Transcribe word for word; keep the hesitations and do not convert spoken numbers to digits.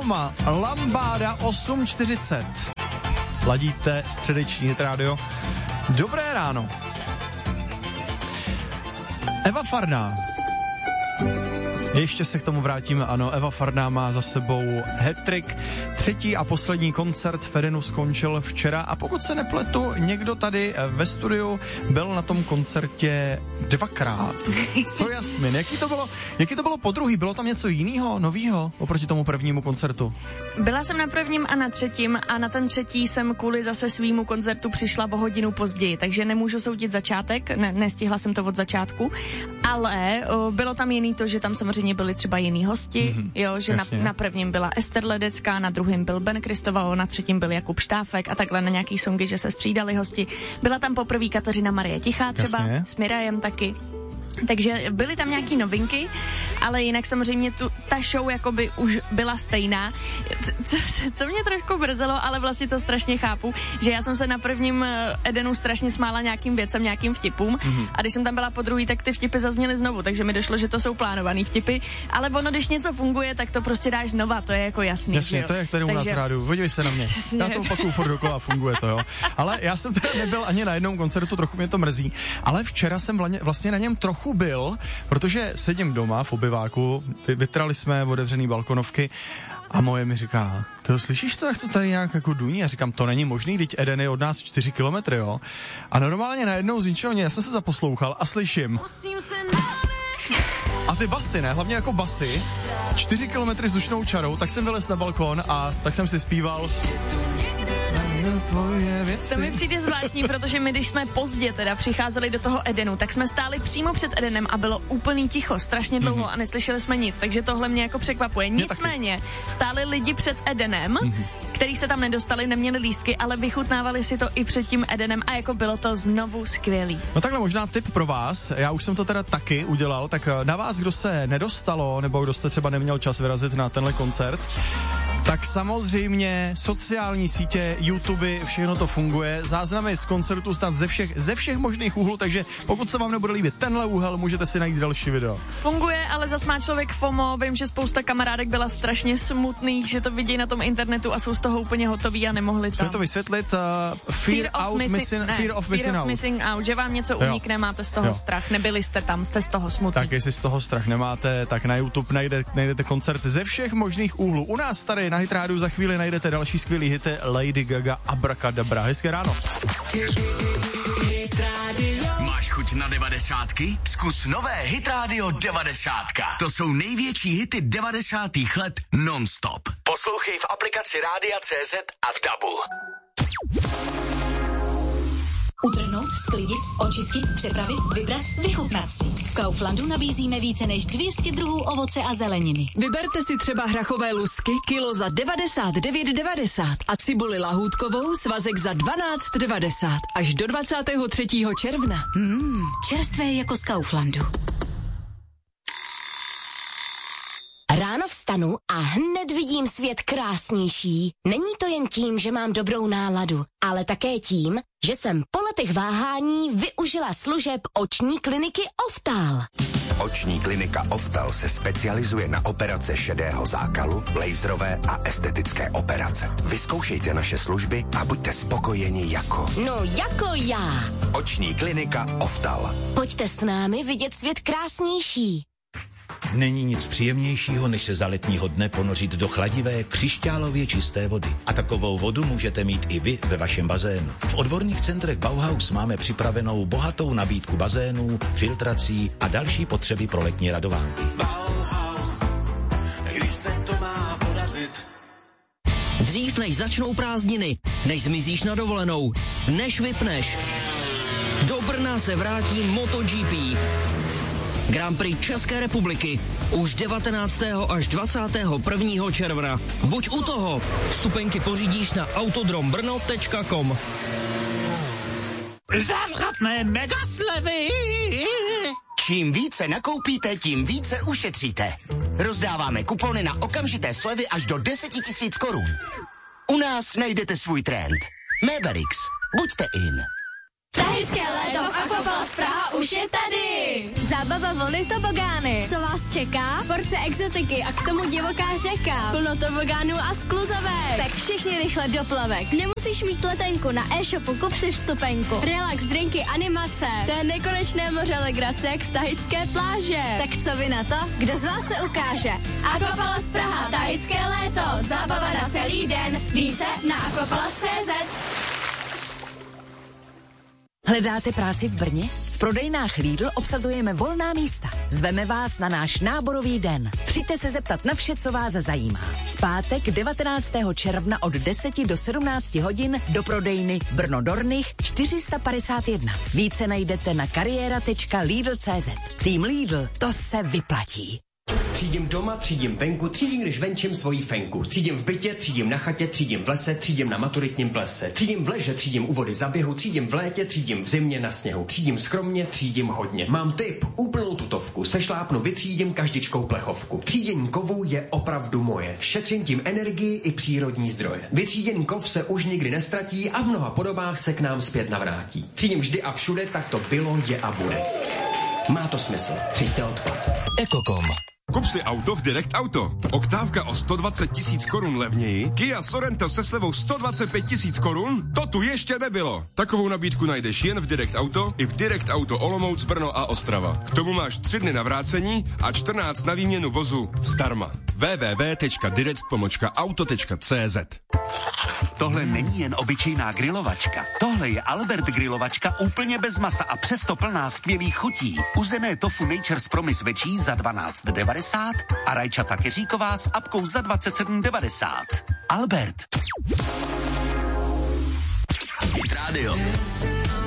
doma. Lambáda osm čtyřicet. Ladíte středeční Hit Radio. Dobré ráno. Eva Farná. Ještě se k tomu vrátíme, ano, Eva Farná má za sebou hat-trick. Třetí a poslední koncert v Edenu skončil včera a pokud se nepletu, někdo tady ve studiu byl na tom koncertě dvakrát. Co Jasmin, jaký to bylo, jaký to bylo podruhý? Bylo tam něco jiného, novýho oproti tomu prvnímu koncertu? Byla jsem na prvním a na třetím a na ten třetí jsem kvůli zase svýmu koncertu přišla o hodinu později, takže nemůžu soudit začátek, ne, nestihla jsem to od začátku, ale o, bylo tam jiný to, že tam samozřejmě byli třeba jiný hosti, mm-hmm, jo, že na, na prvním byla Ester Ledecká, na druhém byl Ben Kristoval, na třetím byl Jakub Štáfek a takhle na nějaký songy, že se střídali hosti. Byla tam poprvé Kateřina Marie Tichá třeba, jasně, s Mirajem taky. Takže byly tam nějaký novinky, ale jinak samozřejmě tu, ta show jakoby už byla stejná. Co, co mě trošku brzelo, ale vlastně to strašně chápu, že já jsem se na prvním Edenu strašně smála nějakým věcem, nějakým vtipům, mm-hmm, a když jsem tam byla po druhý, tak ty vtipy zazněly znovu, takže mi došlo, že to jsou plánovaný vtipy, ale ono, když něco funguje, tak to prostě dáš znova, to je jako jasný. Jasně, to je jak tady u nás v rádiu, podívej se na mě, přesně. Já to opakuju furt dokola, funguje to, jo. Ale já jsem teda nebyl ani na jednom koncertu, trochu mě to mrzí, ale včera jsem vlastně na něm trochu byl, protože sedím doma v obyváku, vytrali jsme otevřený balkonovky a moje mi říká, ty slyšíš to, jak to tady nějak jako duní? Já říkám, to není možný, teď Eden je od nás čtyři kilometry, jo? A normálně najednou z ničeho, já jsem se zaposlouchal a slyším. A ty basy, ne? Hlavně jako basy, čtyři kilometry vzdušnou čarou, tak jsem vylez na balkon a tak jsem si zpíval. To mi přijde zvláštní, protože my, když jsme pozdě teda přicházeli do toho Edenu, tak jsme stáli přímo před Edenem a bylo úplný ticho, strašně dlouho, mm-hmm, a neslyšeli jsme nic, takže tohle mě jako překvapuje. Nicméně stáli lidi před Edenem, mm-hmm, který se tam nedostali, neměli lístky, ale vychutnávali si to i před tím Edenem a jako bylo to znovu skvělý. No takhle možná tip pro vás, já už jsem to teda taky udělal, tak na vás, kdo se nedostalo, nebo kdo jste třeba neměl čas vyrazit na tenhle koncert, tak samozřejmě sociální sítě, YouTube, všechno to funguje, záznamy z koncertu snad ze všech, ze všech možných úhlů, takže pokud se vám nebude líbit tenhle úhel, můžete si najít další video. Funguje, ale zas má člověk FOMO, vím, že spousta kamarádek byla strašně smutných, že to vidějí na tom internetu a jsou z toho úplně hotoví a nemohli tam. Chceme to vysvětlit? Uh, fear, fear, out missi- missi- ne, fear of fear missing of out. missing out, že vám něco unikne, máte z toho jo. strach, nebyli jste tam, jste z toho smutný. Tak jestli z toho strach nemáte, tak na YouTube najde, najdete koncert ze všech možných úhlů. U nás tady na Hit Radio za chvíli najdete další skvělý hity Lady Gaga, Abracadabra. Hezké ráno. Máš chuť na devadesátky? Zkus nové Hit Radio devadesátka. To jsou největší hity devadesátých let non-stop. Poslouchej v aplikaci Rádia C Z a v dabu. Utrhnout, sklidit, očistit, přepravit, vybrat, vychutnat si. V Kauflandu nabízíme více než dvě stě druhů ovoce a zeleniny. Vyberte si třeba hrachové lusky, kilo za devadesát devět devadesát a cibuli lahůdkovou svazek za dvanáct devadesát. Až do dvacátého třetího června. Mmm, čerstvé jako z Kauflandu. Ráno vstanu a hned vidím svět krásnější. Není to jen tím, že mám dobrou náladu, ale také tím, že jsem po letech váhání využila služeb oční kliniky Oftal. Oční klinika Oftal se specializuje na operace šedého zákalu, laserové a estetické operace. Vyzkoušejte naše služby a buďte spokojeni jako... No jako já. Oční klinika Oftal. Pojďte s námi vidět svět krásnější. Není nic příjemnějšího, než se za letního dne ponořit do chladivé, křišťálově čisté vody. A takovou vodu můžete mít i vy ve vašem bazénu. V odborných centrech Bauhaus máme připravenou bohatou nabídku bazénů, filtrací a další potřeby pro letní radovánky. Bauhaus, když se to má podařit. Dřív než začnou prázdniny, než zmizíš na dovolenou, než vypneš. Do Brna se vrátí MotoGP. Grand Prix České republiky už devatenáctého až dvacátého prvního června. Buď u toho, vstupenky pořídíš na autodrombrno tečka com. Závratné megaslevy! Čím více nakoupíte, tím více ušetříte. Rozdáváme kupony na okamžité slevy až do deset tisíc korun. U nás najdete svůj trend. Mavericks. Buďte in. Tahitské léto v Aquapalace Praha už je tady! Zábava, vlny, tobogány. Co vás čeká? Porce exotiky a k tomu divoká řeka. Plno tobogánů a skluzavek. Tak všichni rychle do plavek. Nemusíš mít letenku, na e-shopu kup si vstupenku. Relax, drinky, animace. To je nekonečné moře legrace jak z tahitské pláže. Tak co vy na to? Kdo z vás se ukáže? Aquapalace Praha, tahitské léto. Zábava na celý den. Více na aquapalace tečka cé zet. Hledáte práci v Brně? V prodejnách Lidl obsazujeme volná místa. Zveme vás na náš náborový den. Přijďte se zeptat na vše, co vás zajímá. V pátek devatenáctého června od deseti do sedmnácti hodin do prodejny Brno Dornych čtyři sta padesát jedna. Více najdete na kariéra tečka lidl tečka cé zet. Tým Lidl, to se vyplatí. Třídím doma, třídím venku, třídím, když venčím svoji fenku. Třídím v bytě, třídím na chatě, třídím v lese, třídím na maturitním plese. Třídím v leže, třídím u vody za běhu, třídím v létě, třídím v zimě na sněhu. Třídím skromně, třídím hodně. Mám tip, úplnou tutovku, sešlápnu, vytřídím každičkou plechovku. Třídění kovů je opravdu moje. Šetřím tím energii i přírodní zdroje. Vytříděný kov se už nikdy nestratí a v mnoha podobách se k nám zpět navrátí. Třídím vždy a všude, tak to bylo, je a bude. Má to smysl. Přijďte odpad. Ekokom. Kup si auto v Direct Auto. Oktávka o sto dvacet tisíc korun levněji, Kia Sorento se slevou sto dvacet pět tisíc korun? To tu ještě nebylo. Takovou nabídku najdeš jen v Direct Auto i v Direct Auto Olomouc, Brno a Ostrava. K tomu máš tři dny na vrácení a čtrnáct na výměnu vozu zdarma. w w w tečka direct pomlčka auto tečka cé zet. Tohle není jen obyčejná grilovačka. Tohle je Albert grilovačka úplně bez masa a přesto plná skvělých chutí. Uzené tofu Nature's Promise večí za dvanáct devadesát a rajčata keříková s apkou za dvacet sedm devadesát. Albert. Hit Radio.